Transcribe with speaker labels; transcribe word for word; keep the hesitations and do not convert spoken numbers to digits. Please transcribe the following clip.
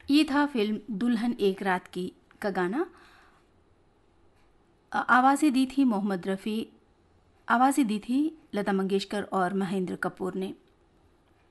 Speaker 1: ये था फिल्म दुल्हन एक रात की का गाना। आवाज़ें दी थी मोहम्मद रफ़ी, आवाज़ें दी थी लता मंगेशकर और महेंद्र कपूर ने।